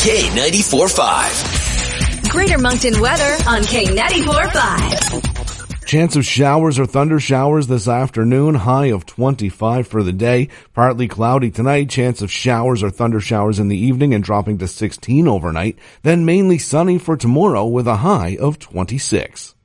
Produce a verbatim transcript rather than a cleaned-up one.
K ninety-four point five. Greater Moncton weather on K ninety-four point five. Chance of showers or thunder showers this afternoon, high of twenty-five for the day. Partly cloudy tonight, chance of showers or thunder showers in the evening and dropping to sixteen overnight. Then mainly sunny for tomorrow with a high of twenty-six.